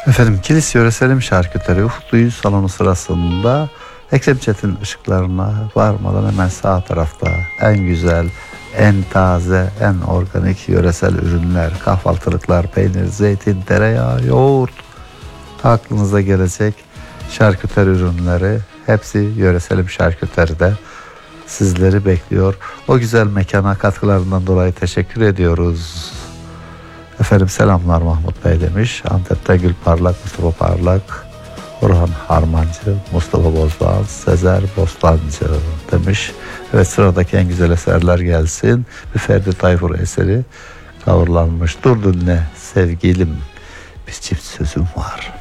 Efendim Kilis Yöreselim Şarküteri Ufuk Düğün Salonu sırasında Ekrem Çetin ışıklarına varmadan hemen sağ tarafta en güzel, en taze, en organik yöresel ürünler, kahvaltılıklar, peynir, zeytin, tereyağı, yoğurt, aklınıza gelecek şarküteri ürünleri hepsi Yöreselim Şarküteri'de sizleri bekliyor. O güzel mekana katkılarından dolayı teşekkür ediyoruz. Efendim selamlar Mahmut Bey demiş. Antep'te Gül Parlak, Mustafa Parlak, Orhan Harmancı, Mustafa Bozdağ, Sezer Bostancı demiş. Evet, sıradaki en güzel eserler gelsin. Bir Ferdi Tayfur eseri coverlanmış. Dur dinle sevgilim, bir çift sözüm var.